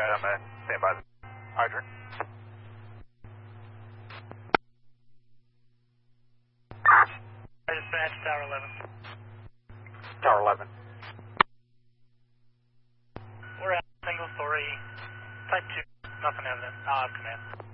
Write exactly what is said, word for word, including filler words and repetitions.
I'm going to stand by the hydrant. Dispatch, Tower eleven. Tower eleven. We're at single story, type two, nothing evident. I'll have command.